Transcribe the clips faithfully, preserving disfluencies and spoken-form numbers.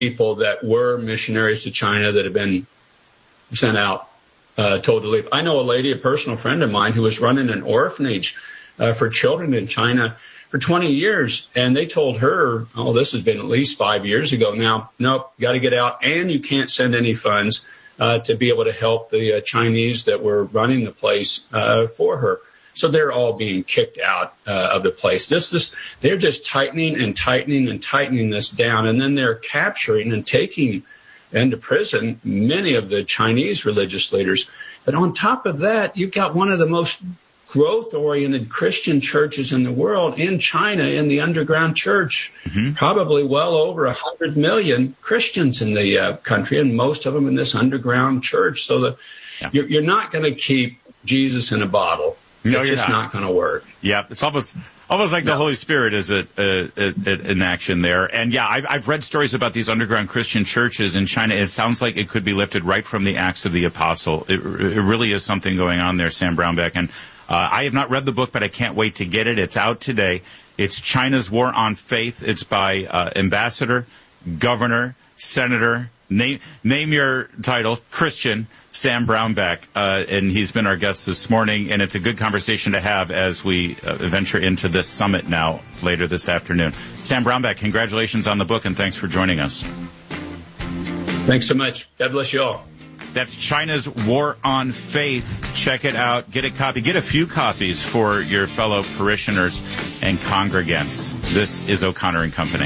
people that were missionaries to China that have been sent out, uh, told to leave. I know a lady, a personal friend of mine, who was running an orphanage uh, for children in China for twenty years. And they told her, oh, this has been at least five years ago now. Nope, got to get out. And you can't send any funds uh, to be able to help the uh, Chinese that were running the place uh, for her. So they're all being kicked out uh, of the place. This, this, they're just tightening and tightening and tightening this down. And then they're capturing and taking into prison many of the Chinese religious leaders. But on top of that, you've got one of the most growth-oriented Christian churches in the world in China, in the underground church. Mm-hmm. Probably well over one hundred million Christians in the uh, country, and most of them in this underground church. So the, yeah. you're, you're not going to keep Jesus in a bottle. No, it's you're just not, not going to work. Yeah, it's almost almost like no. the Holy Spirit is a, a, a, in action there. And yeah, I've, I've read stories about these underground Christian churches in China. It sounds like it could be lifted right from the Acts of the Apostle. It, it really is something going on there, Sam Brownback. And uh, I have not read the book, but I can't wait to get it. It's out today. It's China's War on Faith. It's by uh, Ambassador, Governor, Senator, name name your title, Christian, Sam Brownback, uh, and he's been our guest this morning, and it's a good conversation to have as we uh, venture into this summit now later this afternoon. Sam Brownback, congratulations on the book, and thanks for joining us. Thanks so much. God bless you all. That's China's War on Faith. Check it out. Get a copy. Get a few copies for your fellow parishioners and congregants. This is O'Connor and Company.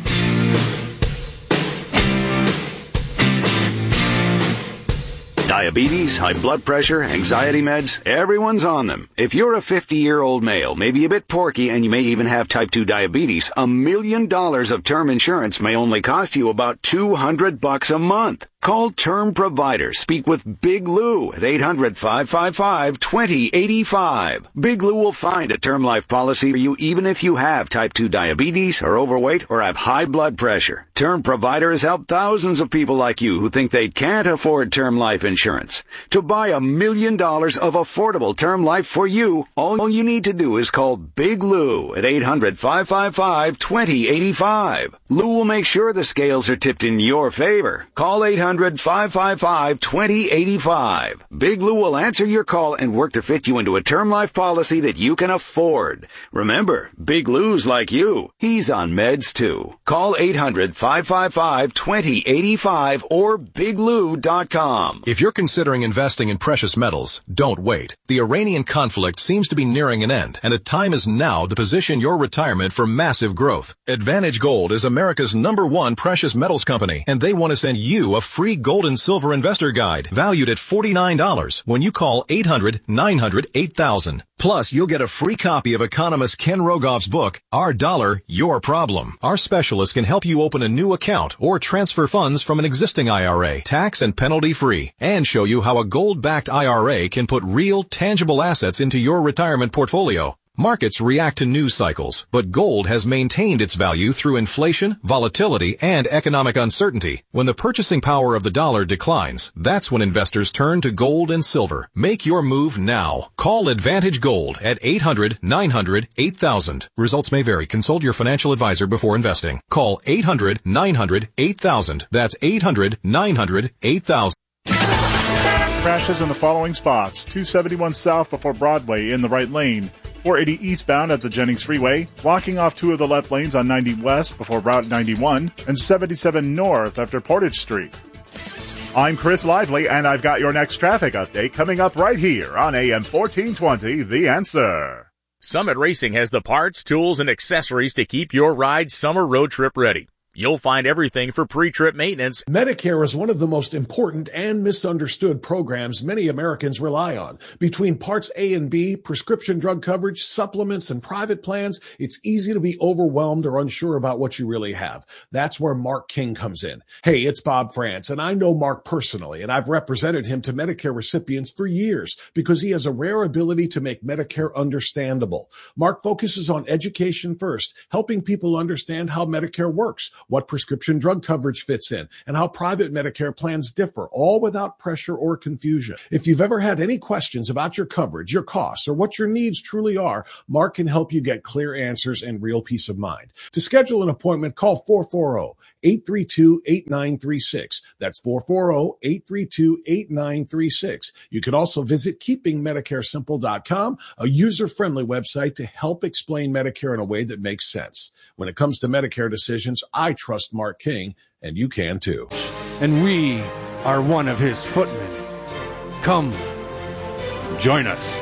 Diabetes, high blood pressure, anxiety meds, everyone's on them. If you're a fifty-year-old male, maybe a bit porky, and you may even have type two diabetes, a million dollars of term insurance may only cost you about two hundred bucks a month. Call Term Provider. Speak with Big Lou at eight hundred, five five five, two zero eight five. Big Lou will find a term life policy for you even if you have type two diabetes, are overweight, or have high blood pressure. Term Provider has helped thousands of people like you who think they can't afford term life insurance. To buy a million dollars of affordable term life for you, all you need to do is call Big Lou at eight hundred, five five five, two zero eight five. Lou will make sure the scales are tipped in your favor. Call eight hundred, five five five, two zero eight five. Big Lou will answer your call and work to fit you into a term life policy that you can afford. Remember, Big Lou's like you. He's on meds too. Call eight hundred, five five five, two zero eight five or big lou dot com. If you're considering investing in precious metals, don't wait. The Iranian conflict seems to be nearing an end, and the time is now to position your retirement for massive growth. Advantage Gold is America's number one precious metals company, and they want to send you a free gold and silver investor guide valued at forty-nine dollars when you call eight hundred, nine hundred, eight thousand. Plus, you'll get a free copy of economist Ken Rogoff's book, Our Dollar, Your Problem. Our specialists can help you open a new account or transfer funds from an existing I R A, tax and penalty free, and show you how a gold-backed I R A can put real, tangible assets into your retirement portfolio. Markets react to news cycles, but gold has maintained its value through inflation, volatility, and economic uncertainty. When the purchasing power of the dollar declines, that's when investors turn to gold and silver. Make your move now. Call Advantage Gold at eight hundred, nine hundred, eight thousand. Results may vary. Consult your financial advisor before investing. Call eight hundred, nine hundred, eight thousand. That's eight hundred, nine hundred, eight thousand. Crashes in the following spots: two seventy-one south before Broadway in the right lane, four eighty eastbound at the Jennings Freeway, blocking off two of the left lanes on ninety west before Route ninety-one, and seventy-seven north after Portage Street. I'm Chris Lively, and I've got your next traffic update coming up right here on A M fourteen twenty, The Answer. Summit Racing has the parts, tools, and accessories to keep your ride summer road trip ready. You'll find everything for pre-trip maintenance. Medicare is one of the most important and misunderstood programs many Americans rely on. Between Parts A and B, prescription drug coverage, supplements, and private plans, it's easy to be overwhelmed or unsure about what you really have. That's where Mark King comes in. Hey, it's Bob France, and I know Mark personally, and I've represented him to Medicare recipients for years because he has a rare ability to make Medicare understandable. Mark focuses on education first, helping people understand how Medicare works. what prescription drug coverage fits in, and how private Medicare plans differ, all without pressure or confusion. If you've ever had any questions about your coverage, your costs, or what your needs truly are, Mark can help you get clear answers and real peace of mind. To schedule an appointment, call four four zero, eight three two, eight nine three six. That's four four zero, eight three two, eight nine three six. You can also visit keeping medicare simple dot com, a user-friendly website to help explain Medicare in a way that makes sense. When it comes to Medicare decisions, I trust Mark King, and you can too. And we are one of his footmen. Come, join us.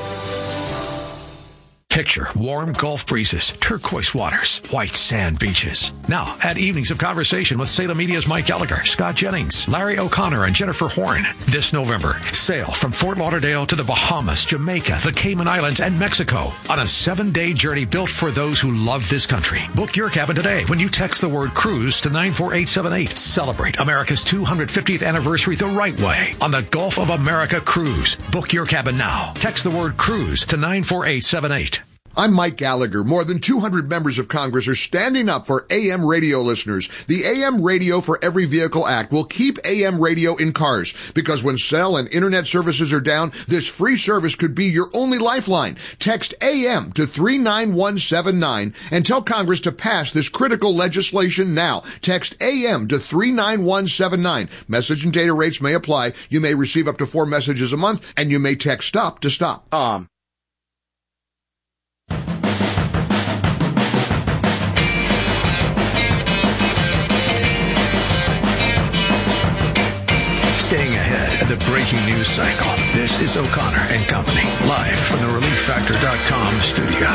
Picture warm Gulf breezes, turquoise waters, white sand beaches. Now, add evenings of conversation with Salem Media's Mike Gallagher, Scott Jennings, Larry O'Connor, and Jennifer Horn. This November, sail from Fort Lauderdale to the Bahamas, Jamaica, the Cayman Islands, and Mexico on a seven-day journey built for those who love this country. Book your cabin today when you text the word cruise to nine four eight seven eight. Celebrate America's two hundred fiftieth anniversary the right way on the Gulf of America Cruise. Book your cabin now. Text the word cruise to nine four eight seven eight. I'm Mike Gallagher. More than two hundred members of Congress are standing up for A M radio listeners. The A M Radio for Every Vehicle Act will keep A M radio in cars because when cell and internet services are down, this free service could be your only lifeline. Text A M to three nine one seven nine and tell Congress to pass this critical legislation now. Text A M to three nine one seven nine. Message and data rates may apply. You may receive up to four messages a month, and you may text STOP to stop. Um. Staying ahead of the breaking news cycle. This is O'Connor and Company, live from the relief factor dot com studio.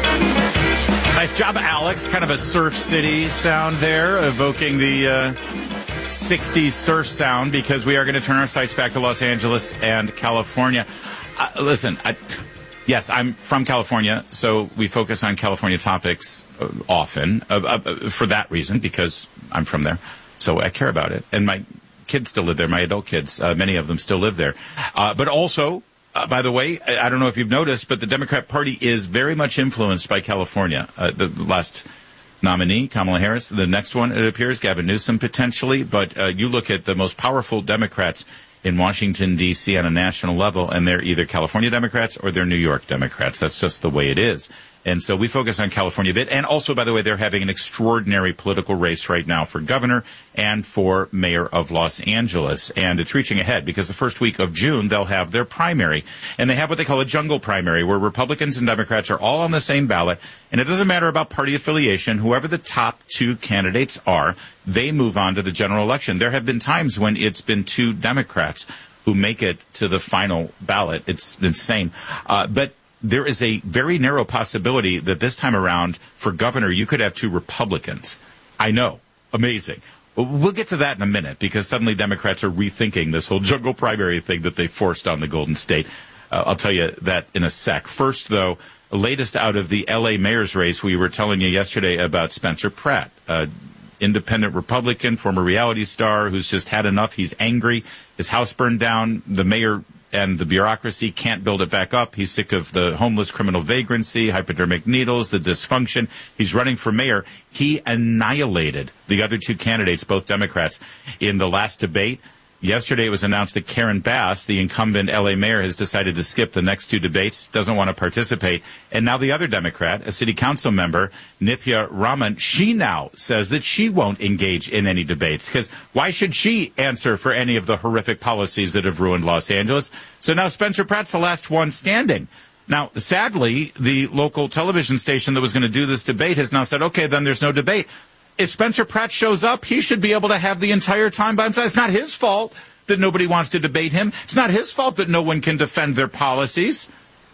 Nice job, Alex. Kind of a Surf City sound there, evoking the uh, sixties surf sound, because we are going to turn our sights back to Los Angeles and California. Uh, listen, I, yes, I'm from California, so we focus on California topics uh, often uh, uh, for that reason, because I'm from there, so I care about it. And my kids still live there, my adult kids, uh, many of them still live there. Uh, but also, uh, by the way, I, I don't know if you've noticed, but the Democrat Party is very much influenced by California. Uh, the last nominee, Kamala Harris, the next one, it appears, Gavin Newsom potentially. But uh, you look at the most powerful Democrats in Washington, D C on a national level, and they're either California Democrats or they're New York Democrats. That's just the way it is. And so we focus on California a bit. And also, by the way, they're having an extraordinary political race right now for governor and for mayor of Los Angeles. And it's reaching ahead because the first week of June, they'll have their primary. And they have what they call a jungle primary, where Republicans and Democrats are all on the same ballot. And it doesn't matter about party affiliation. Whoever the top two candidates are, they move on to the general election. There have been times when it's been two Democrats who make it to the final ballot. It's insane. Uh, but there is a very narrow possibility that this time around, for governor, you could have two Republicans. I know. Amazing. We'll get to that in a minute, because suddenly Democrats are rethinking this whole jungle primary thing that they forced on the Golden State. Uh, I'll tell you that in a sec. First, though, latest out of the L A mayor's race, we were telling you yesterday about Spencer Pratt, uh, independent Republican, former reality star, who's just had enough. He's angry. His house burned down. The mayor and the bureaucracy can't build it back up. He's sick of the homeless criminal vagrancy, hypodermic needles, the dysfunction. He's running for mayor. He annihilated the other two candidates, both Democrats, in the last debate. Yesterday it was announced that Karen Bass, the incumbent L A mayor, has decided to skip the next two debates, doesn't want to participate. And now the other Democrat, a city council member, Nithya Raman, she now says that she won't engage in any debates, because why should she answer for any of the horrific policies that have ruined Los Angeles? So now Spencer Pratt's the last one standing. Now, sadly, the local television station that was going to do this debate has now said, okay, then there's no debate. If Spencer Pratt shows up, he should be able to have the entire time by himself. It's not his fault that nobody wants to debate him. It's not his fault that no one can defend their policies.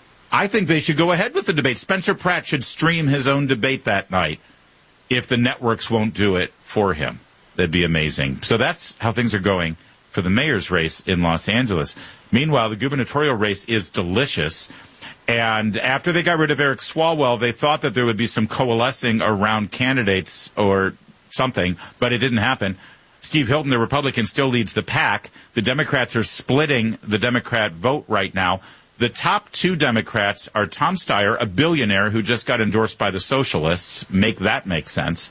I think they should go ahead with the debate. Spencer Pratt should stream his own debate that night if the networks won't do it for him. That'd be amazing. So that's how things are going for the mayor's race in Los Angeles. Meanwhile, the gubernatorial race is delicious. And after they got rid of Eric Swalwell, they thought that there would be some coalescing around candidates or something, but it didn't happen. Steve Hilton, the Republican, still leads the pack. The Democrats are splitting the Democrat vote right now. The top two Democrats are Tom Steyer, a billionaire who just got endorsed by the socialists. Make that make sense.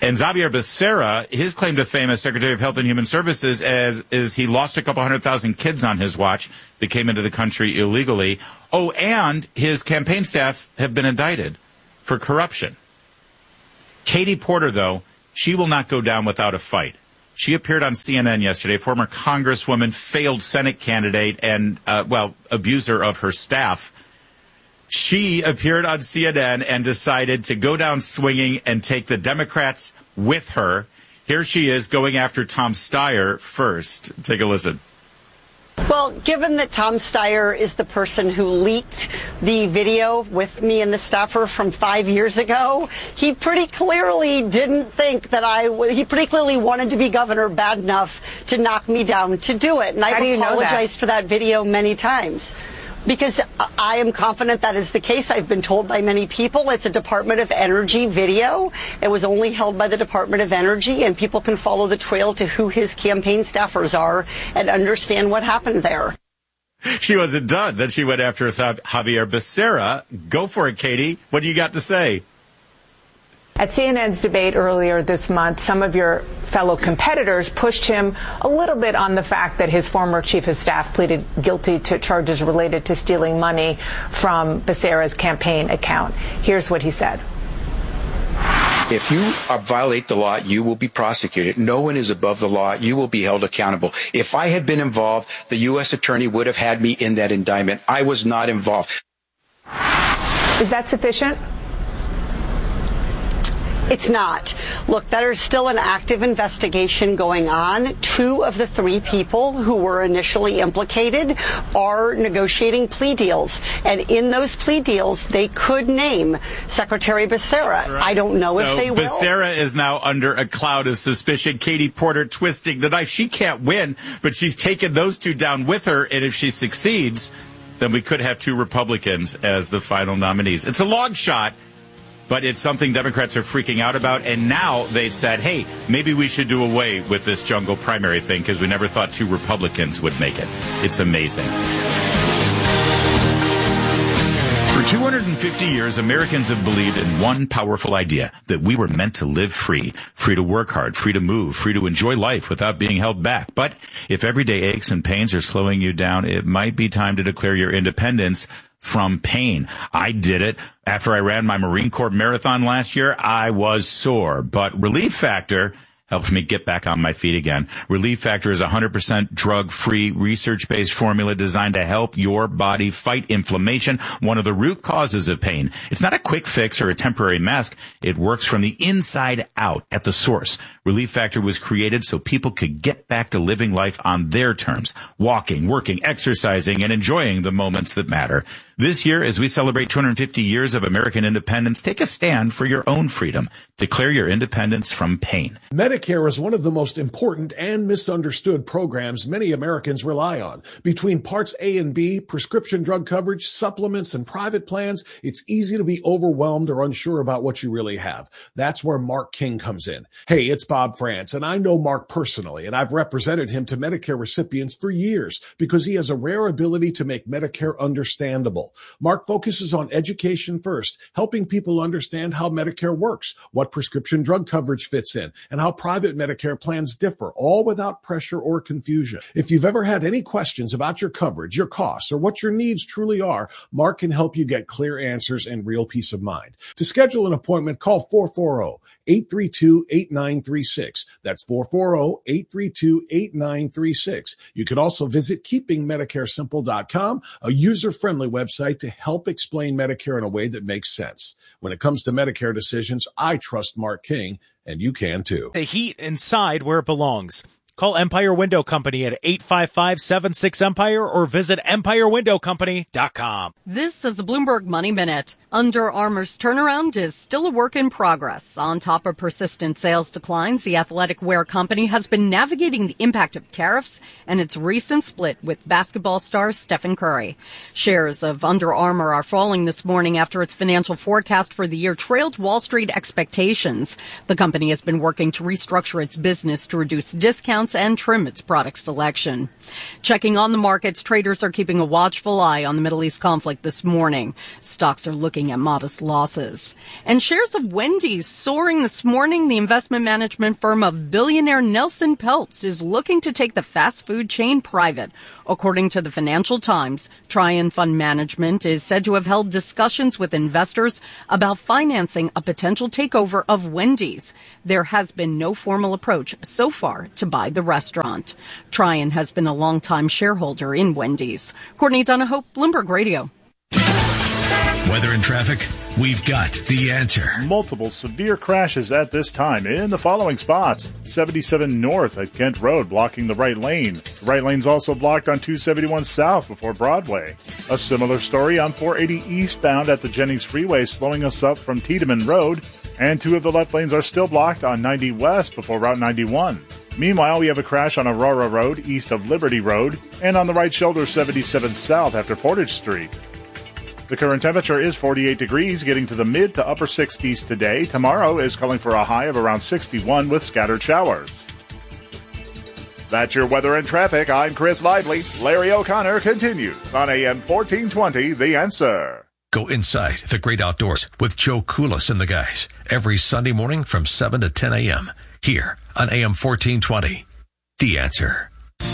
And Xavier Becerra, his claim to fame as Secretary of Health and Human Services as, is he lost a couple hundred thousand kids on his watch that came into the country illegally. Oh, and his campaign staff have been indicted for corruption. Katie Porter, though, she will not go down without a fight. She appeared on C N N yesterday, former congresswoman, failed Senate candidate, and, uh, well, abuser of her staff. She appeared on C N N and decided to go down swinging and take the Democrats with her. Here she is going after Tom Steyer first. Take a listen. Well, given that Tom Steyer is the person who leaked the video with me and the staffer from five years ago, he pretty clearly didn't think that I w- he pretty clearly wanted to be governor bad enough to knock me down to do it. And I've apologized for that video many times. Because I am confident that is the case. I've been told by many people it's a Department of Energy video. It was only held by the Department of Energy, and people can follow the trail to who his campaign staffers are and understand what happened there. She wasn't done. Then she went after Xavier Becerra. Go for it, Katie. What do you got to say? At C N N's debate earlier this month, some of your fellow competitors pushed him a little bit on the fact that his former chief of staff pleaded guilty to charges related to stealing money from Becerra's campaign account. Here's what he said. If you violate the law, you will be prosecuted. No one is above the law. You will be held accountable. If I had been involved, the U S attorney would have had me in that indictment. I was not involved. Is that sufficient? It's not. Look, there's still an active investigation going on. Two of the three people who were initially implicated are negotiating plea deals. And in those plea deals, they could name Secretary Becerra. Right. I don't know so if they will. Becerra is now under a cloud of suspicion. Katie Porter twisting the knife. She can't win, but she's taken those two down with her. And if she succeeds, then we could have two Republicans as the final nominees. It's a long shot. But it's something Democrats are freaking out about, and now they've said, hey, maybe we should do away with this jungle primary thing because we never thought two Republicans would make it. It's amazing. For two hundred fifty years, Americans have believed in one powerful idea, that we were meant to live free, free to work hard, free to move, free to enjoy life without being held back. But if everyday aches and pains are slowing you down, it might be time to declare your independence from pain. I did it. After I ran my Marine Corps marathon last year, I was sore, but Relief Factor helped me get back on my feet again. Relief Factor is a one hundred percent drug-free, research-based formula designed to help your body fight inflammation, one of the root causes of pain. It's not a quick fix or a temporary mask. It works from the inside out at the source. Relief Factor was created so people could get back to living life on their terms, walking, working, exercising, and enjoying the moments that matter. This year, as we celebrate two hundred fifty years of American independence, take a stand for your own freedom. Declare your independence from pain. Medicare is one of the most important and misunderstood programs many Americans rely on. Between Parts A and B, prescription drug coverage, supplements, and private plans, it's easy to be overwhelmed or unsure about what you really have. That's where Mark King comes in. Hey, it's Bob France, and I know Mark personally, and I've represented him to Medicare recipients for years because he has a rare ability to make Medicare understandable. Mark focuses on education first, helping people understand how Medicare works, what prescription drug coverage fits in, and how private Medicare plans differ, all without pressure or confusion. If you've ever had any questions about your coverage, your costs, or what your needs truly are, Mark can help you get clear answers and real peace of mind. To schedule an appointment, call four four zero, eight three two, eight nine three six. That's four four zero, eight three two, eight nine three six. You can also visit keeping medicare simple dot com, a user-friendly website to help explain Medicare in a way that makes sense. When it comes to Medicare decisions, I trust Mark King, and you can too. The heat inside where it belongs. Call Empire Window Company at eight five five, seven six, Empire or visit empire window company dot com. This is a Bloomberg Money Minute. Under Armour's turnaround is still a work in progress. On top of persistent sales declines, the athletic wear company has been navigating the impact of tariffs and its recent split with basketball star Stephen Curry. Shares of Under Armour are falling this morning after its financial forecast for the year trailed Wall Street expectations. The company has been working to restructure its business to reduce discounts and trim its product selection. Checking on the markets, traders are keeping a watchful eye on the Middle East conflict this morning. Stocks are looking trading at modest losses. And shares of Wendy's soaring this morning. The investment management firm of billionaire Nelson Peltz is looking to take the fast food chain private. According to the Financial Times, Trian Fund Management is said to have held discussions with investors about financing a potential takeover of Wendy's. There has been no formal approach so far to buy the restaurant. Trian has been a longtime shareholder in Wendy's. Courtney Donahoe, Bloomberg Radio. Weather and traffic, we've got the answer. Multiple severe crashes at this time in the following spots. seventy-seven north at Kent Road, blocking the right lane. The right lane's also blocked on two seventy-one south before Broadway. A similar story on four eighty eastbound at the Jennings Freeway, slowing us up from Tiedemann Road. And two of the left lanes are still blocked on ninety west before Route ninety-one. Meanwhile, we have a crash on Aurora Road east of Liberty Road and on the right shoulder seventy-seven south after Portage Street. The current temperature is forty-eight degrees, getting to the mid to upper sixties today. Tomorrow is calling for a high of around sixty-one with scattered showers. That's your weather and traffic. I'm Chris Lively. Larry O'Connor continues on A M fourteen twenty, The Answer. Go inside the great outdoors with Joe Koulis and the guys every Sunday morning from seven to ten a.m. here on A M fourteen twenty, The Answer.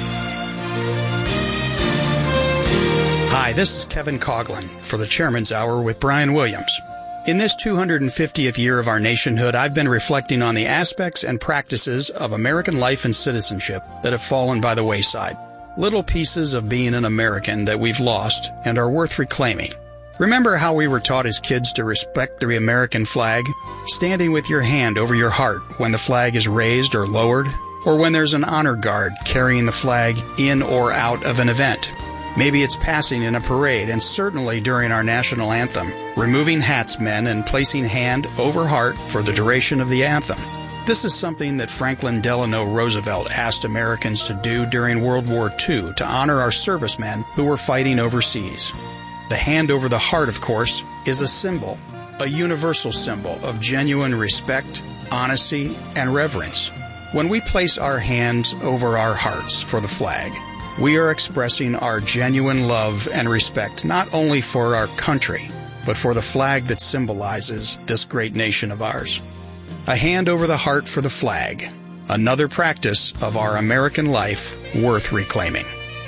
Hi, this is Kevin Coughlin for the Chairman's Hour with Brian Williams. In this two hundred fiftieth year of our nationhood, I've been reflecting on the aspects and practices of American life and citizenship that have fallen by the wayside. Little pieces of being an American that we've lost and are worth reclaiming. Remember how we were taught as kids to respect the American flag? Standing with your hand over your heart when the flag is raised or lowered, or when there's an honor guard carrying the flag in or out of an event. Maybe it's passing in a parade, and certainly during our national anthem, removing hats, men, and placing hand over heart for the duration of the anthem. This is something that Franklin Delano Roosevelt asked Americans to do during World War Two to honor our servicemen who were fighting overseas. The hand over the heart, of course, is a symbol, a universal symbol of genuine respect, honesty, and reverence. When we place our hands over our hearts for the flag, we are expressing our genuine love and respect not only for our country, but for the flag that symbolizes this great nation of ours. A hand over the heart for the flag, another practice of our American life worth reclaiming.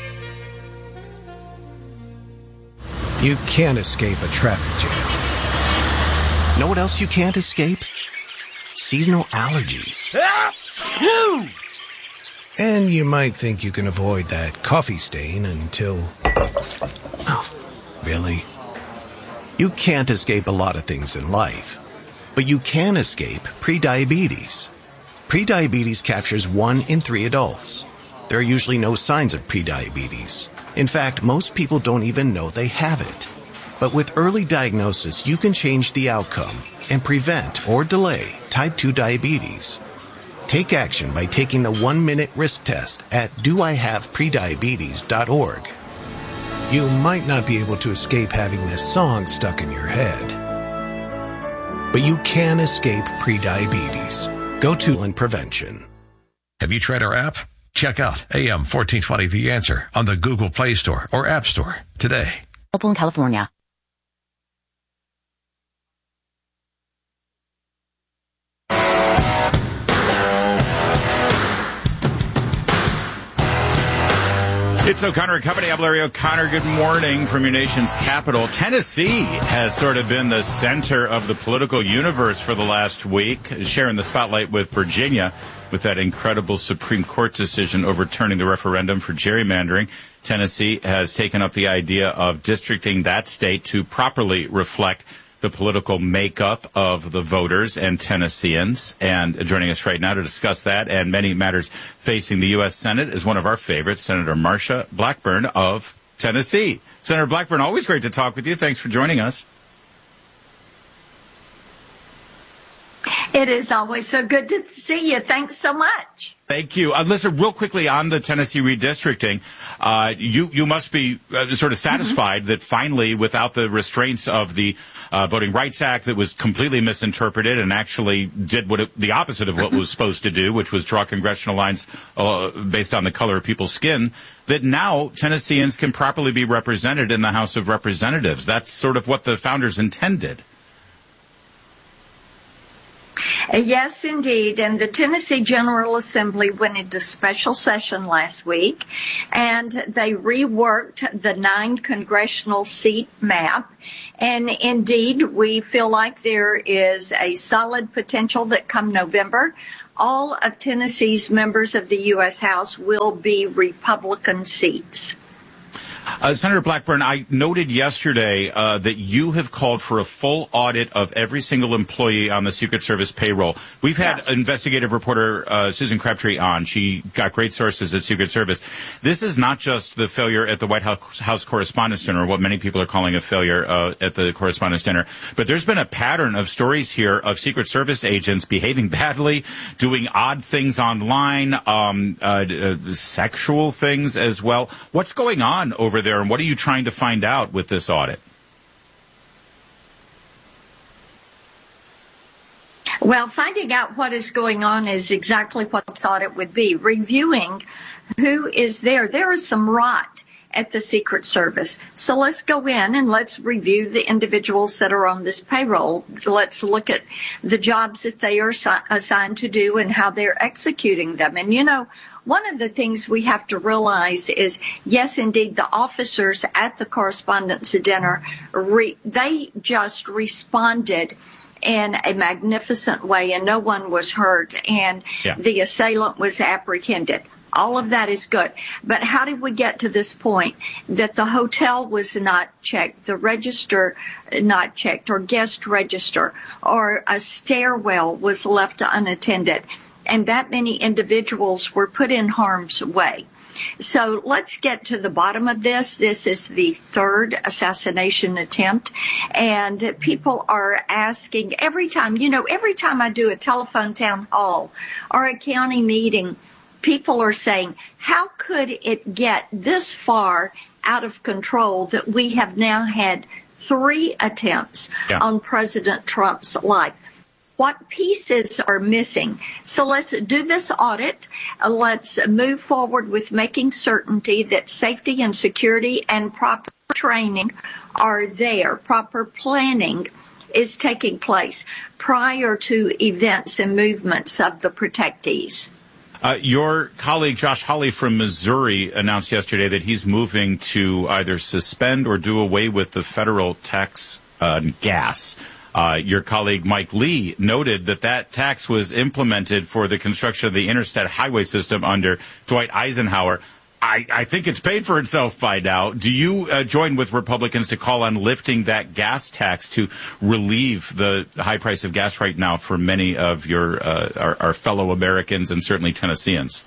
You can't escape a traffic jam. Know what else you can't escape? Seasonal allergies. And you might think you can avoid that coffee stain until... Oh, really? You can't escape a lot of things in life, but you can escape prediabetes. Prediabetes captures one in three adults. There are usually no signs of prediabetes. In fact, most people don't even know they have it. But with early diagnosis, you can change the outcome and prevent or delay type two diabetes. Take action by taking the one-minute risk test at do I have prediabetes dot org. You might not be able to escape having this song stuck in your head, but you can escape prediabetes. Go to and prevention. Have you tried our app? Check out A M fourteen twenty The Answer on the Google Play Store or App Store today. Available in California. It's O'Connor and Company. I'm Larry O'Connor. Good morning from your nation's capital. Tennessee has sort of been the center of the political universe for the last week, sharing the spotlight with Virginia with that incredible Supreme Court decision overturning the referendum for gerrymandering. Tennessee has taken up the idea of districting that state to properly reflect the political makeup of the voters and Tennesseans. And joining us right now to discuss that and many matters facing the U S Senate is one of our favorites, Senator Marsha Blackburn of Tennessee. Senator Blackburn, always great to talk with you. Thanks for joining us. It is always so good to see you. Thanks so much. Thank you. Uh, listen, real quickly on the Tennessee redistricting, uh, you, you must be uh, sort of satisfied mm-hmm. that finally, without the restraints of the uh, Voting Rights Act that was completely misinterpreted and actually did what it, the opposite of what it was supposed to do, which was draw congressional lines uh, based on the color of people's skin, that now Tennesseans can properly be represented in the House of Representatives. That's sort of what the founders intended. Yes, indeed. And the Tennessee General Assembly went into special session last week, and they reworked the nine congressional seat map. And indeed, we feel like there is a solid potential that come November, all of Tennessee's members of the U S House will be Republican seats. Uh, Senator Blackburn, I noted yesterday uh, that you have called for a full audit of every single employee on the Secret Service payroll. We've had yes. investigative reporter uh, Susan Crabtree on. She got great sources at Secret Service. This is not just the failure at the White House, House Correspondents' Dinner, or what many people are calling a failure uh, at the Correspondents' Dinner, but there's been a pattern of stories here of Secret Service agents behaving badly, doing odd things online, um, uh, uh, sexual things as well. What's going on over over there, and what are you trying to find out with this audit? Well, finding out what is going on is exactly what the audit would be. Reviewing who is there. There is some rot at the Secret Service. So let's go in and let's review the individuals that are on this payroll. Let's look at the jobs that they are assi- assigned to do and how they're executing them. And, you know, one of the things we have to realize is, yes, indeed, the officers at the Correspondents' Dinner, re- they just responded in a magnificent way, and no one was hurt, and yeah. the assailant was apprehended. All of that is good. But how did we get to this point that the hotel was not checked, the register not checked, or guest register, or a stairwell was left unattended, and that many individuals were put in harm's way? So let's get to the bottom of this. This is the third assassination attempt, and people are asking every time, you know, every time I do a telephone town hall or a county meeting, people are saying, how could it get this far out of control that we have now had three attempts yeah. on President Trump's life? What pieces are missing? So let's do this audit. Let's move forward with making certainty that safety and security and proper training are there. Proper planning is taking place prior to events and movements of the protectees. Uh, your colleague Josh Hawley from Missouri announced yesterday that he's moving to either suspend or do away with the federal tax on gas. Uh, your colleague Mike Lee noted that that tax was implemented for the construction of the interstate highway system under Dwight Eisenhower. I, I think it's paid for itself by now. Do you uh, join with Republicans to call on lifting that gas tax to relieve the high price of gas right now for many of your uh, our, our fellow Americans and certainly Tennesseans?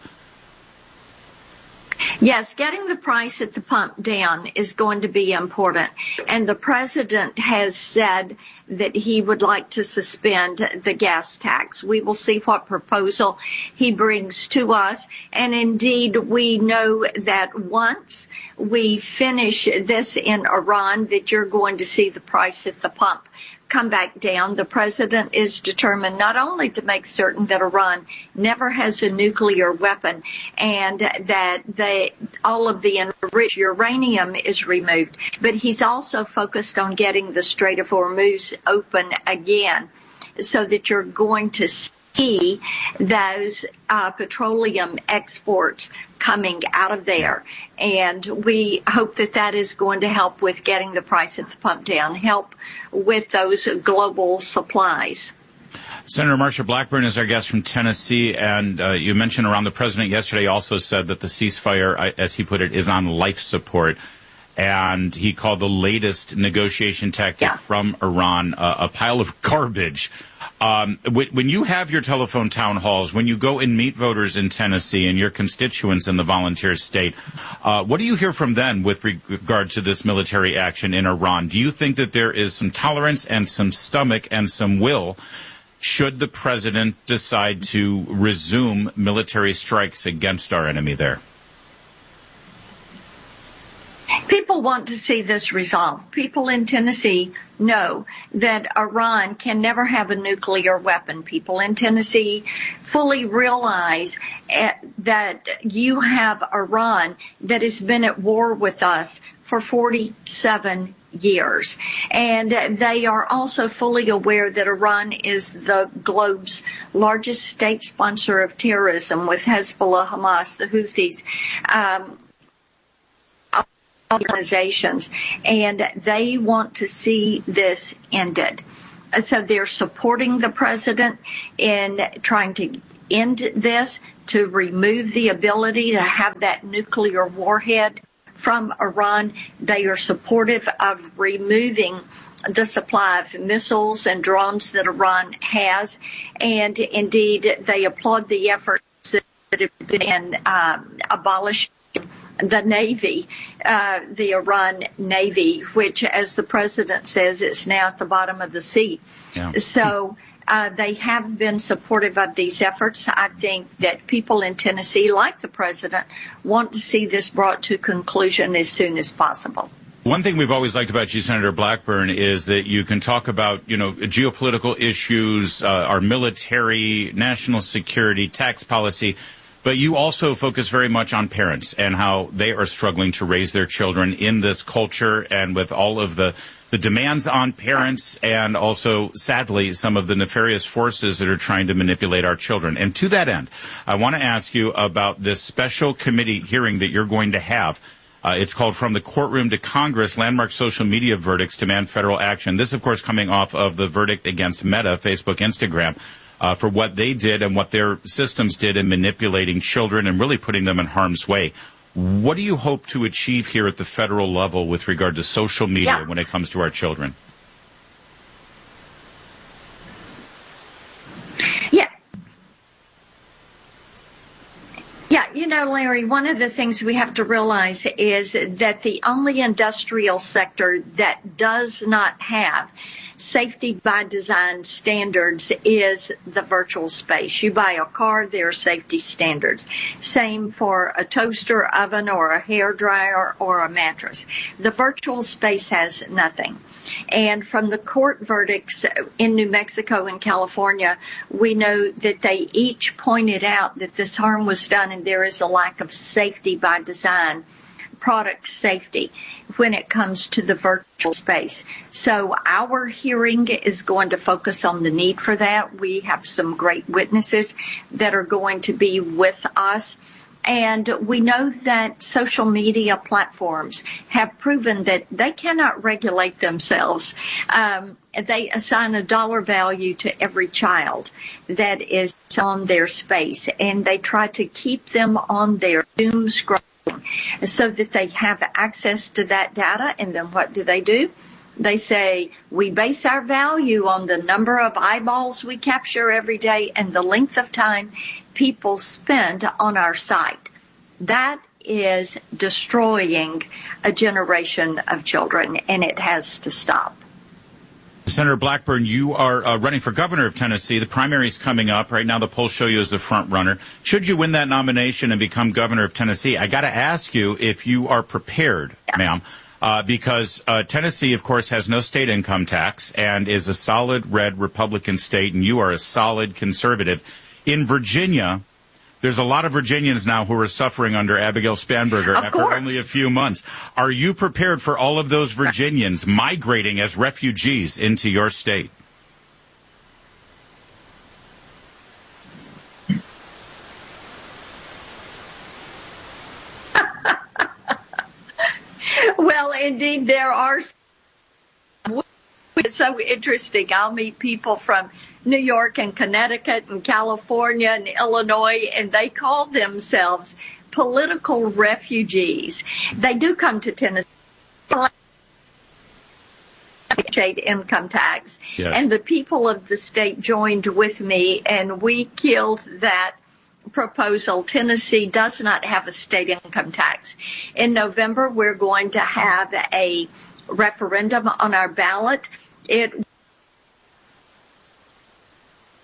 Yes, getting the price at the pump down is going to be important. And the president has said that he would like to suspend the gas tax. We will see what proposal he brings to us. And indeed, we know that once we finish this in Iran, that you're going to see the price at the pump come back down. The president is determined not only to make certain that Iran never has a nuclear weapon and that they, all of the enriched uranium is removed, but he's also focused on getting the Strait of Hormuz open again so that you're going to see those uh, petroleum exports coming out of there. And we hope that that is going to help with getting the price at the pump down, help with those global supplies. Senator Marsha Blackburn is our guest from Tennessee, and uh, you mentioned around the president yesterday also said that the ceasefire, as he put it, is on life support. And he called the latest negotiation tactic yeah. from Iran uh, a pile of garbage. Um, when you have your telephone town halls, when you go and meet voters in Tennessee and your constituents in the volunteer state, uh, what do you hear from them with regard to this military action in Iran? Do you think that there is some tolerance and some stomach and some will should the president decide to resume military strikes against our enemy there? People want to see this resolved. People in Tennessee know that Iran can never have a nuclear weapon. People in Tennessee fully realize uh, that you have Iran that has been at war with us for forty-seven years. And they are also fully aware that Iran is the globe's largest state sponsor of terrorism, with Hezbollah, Hamas, the Houthis, um, organizations, and they want to see this ended. So they're supporting the president in trying to end this, to remove the ability to have that nuclear warhead from Iran. They are supportive of removing the supply of missiles and drones that Iran has, and indeed they applaud the efforts that have been um, abolished the Navy, uh, the Iran Navy, which, as the president says, is now at the bottom of the sea. Yeah. So uh, they have been supportive of these efforts. I think that people in Tennessee, like the president, want to see this brought to conclusion as soon as possible. One thing we've always liked about you, Senator Blackburn, is that you can talk about, you know, geopolitical issues, uh, our military, national security, tax policy, but you also focus very much on parents and how they are struggling to raise their children in this culture, and with all of the, the demands on parents, and also, sadly, some of the nefarious forces that are trying to manipulate our children. And to that end, I want to ask you about this special committee hearing that you're going to have. Uh, it's called From the Courtroom to Congress, Landmark Social Media Verdicts Demand Federal Action. This, of course, coming off of the verdict against Meta, Facebook, Instagram, Uh, for what they did and what their systems did in manipulating children and really putting them in harm's way. What do you hope to achieve here at the federal level with regard to social media yeah. when it comes to our children? Yeah. Yeah, you know, Larry, one of the things we have to realize is that the only industrial sector that does not have safety by design standards is the virtual space. You buy a car, there are safety standards. Same for a toaster oven or a hair dryer or a mattress. The virtual space has nothing. And from the court verdicts in New Mexico and California, we know that they each pointed out that this harm was done and there is a lack of safety by design, product safety, when it comes to the virtual space. So our hearing is going to focus on the need for that. We have some great witnesses that are going to be with us. And we know that social media platforms have proven that they cannot regulate themselves. Um, they assign a dollar value to every child that is on their space, and they try to keep them on their doom scrolling so that they have access to that data. And then what do they do? They say, we base our value on the number of eyeballs we capture every day and the length of time people spend on our site. That is destroying a generation of children, and it has to stop. Senator Blackburn, you are uh, running for governor of Tennessee. The primary is coming up. Right now, the polls show you as the front runner. Should you win that nomination and become governor of Tennessee, I got to ask you if you are prepared, yeah. ma'am, uh, because uh, Tennessee, of course, has no state income tax and is a solid red Republican state, and you are a solid conservative. In Virginia, there's a lot of Virginians now who are suffering under Abigail Spanberger of after course. only a few months. Are you prepared for all of those Virginians migrating as refugees into your state? Well, indeed, there are. It's so interesting. I'll meet people from New York and Connecticut and California and Illinois, and they call themselves political refugees. They do come to Tennessee, state income tax, yes. And the people of the state joined with me, and we killed that proposal. Tennessee does not have a state income tax. In November, we're going to have a referendum on our ballot. It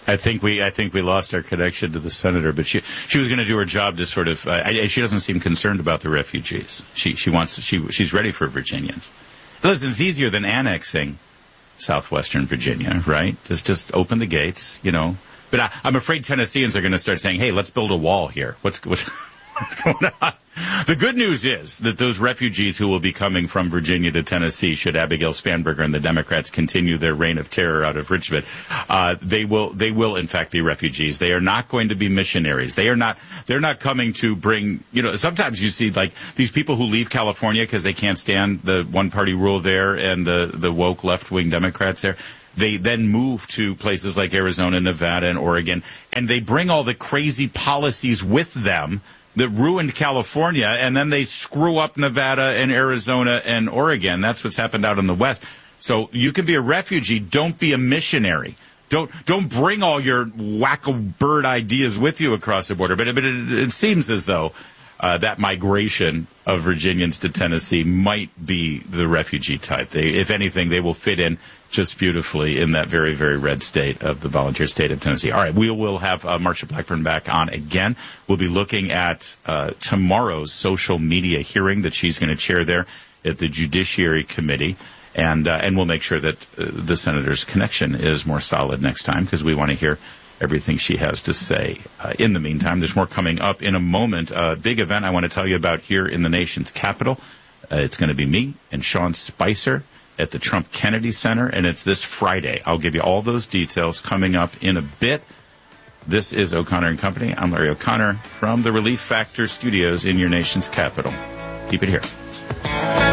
I think we I think we lost our connection to the senator, but she she was going to do her job to sort of. Uh, I, she doesn't seem concerned about the refugees. She she wants she she's ready for Virginians. Listen, it's easier than annexing southwestern Virginia, right? Just just open the gates, you know. But I, I'm afraid Tennesseans are going to start saying, "Hey, let's build a wall here." What's what's What's going on? The good news is that those refugees who will be coming from Virginia to Tennessee, should Abigail Spanberger and the Democrats continue their reign of terror out of Richmond, uh, they will, they will in fact be refugees. They are not going to be missionaries. They are not, they're not coming to bring, you know, sometimes you see like these people who leave California because they can't stand the one party rule there and the, the woke left wing Democrats there. They then move to places like Arizona, Nevada, and Oregon, and they bring all the crazy policies with them that ruined California, and then they screw up Nevada and Arizona and Oregon. That's what's happened out in the West. So you can be a refugee. Don't be a missionary. Don't don't bring all your wacko bird ideas with you across the border. But, but it, it seems as though uh, that migration of Virginians to Tennessee might be the refugee type. They, if anything, they will fit in just beautifully in that very, very red state of the volunteer state of Tennessee. All right, we will have uh, Marsha Blackburn back on again. We'll be looking at uh, tomorrow's social media hearing that she's going to chair there at the Judiciary Committee. And uh, and we'll make sure that uh, the senator's connection is more solid next time, because we want to hear everything she has to say. Uh, in the meantime, there's more coming up in a moment. A uh, big event I want to tell you about here in the nation's capital. Uh, it's going to be me and Sean Spicer at the Trump Kennedy Center, and it's this Friday. I'll give you all those details coming up in a bit. This is O'Connor and Company. I'm Larry O'Connor from the Relief Factor Studios in your nation's capital. Keep it here.